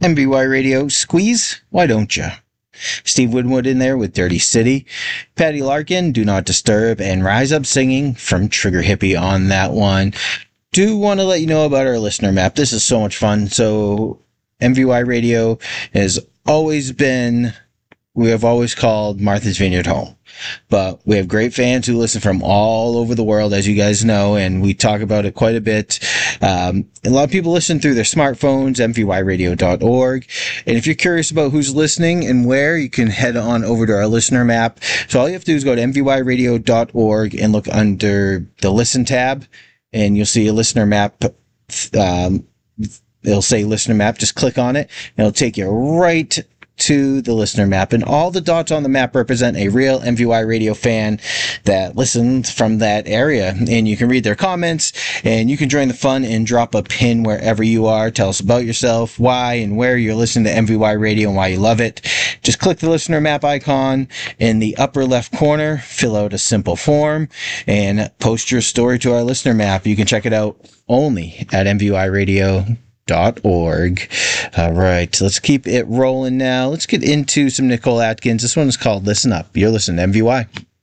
MVY Radio, Squeeze, Why Don't Ya? Steve Winwood in there with Dirty City. Patty Larkin, Do Not Disturb, and Rise Up Singing from Trigger Hippie on that one. Do want to let you know about our listener map. This is so much fun. So MVY Radio has always been, we have always called Martha's Vineyard home. But we have great fans who listen from all over the world, as you guys know, and we talk about it quite a bit. A lot of people listen through their smartphones, mvyradio.org. And if you're curious about who's listening and where, you can head on over to our listener map. So all you have to do is go to mvyradio.org and look under the Listen tab, and you'll see a listener map. It'll say listener map. Just click on it, and it'll take you right to the listener map, and all the dots on the map represent a real MVY Radio fan that listened from that area. And you can read their comments, and you can join the fun and drop a pin wherever you are. Tell us about yourself, why and where you're listening to MVY Radio and why you love it. Just click the listener map icon in the upper left corner, fill out a simple form, and post your story to our listener map. You can check it out only at mvyradio.org. All right, let's keep it rolling now. Let's get into some Nicole Atkins. This one is called Listen Up. You're listening to MVY.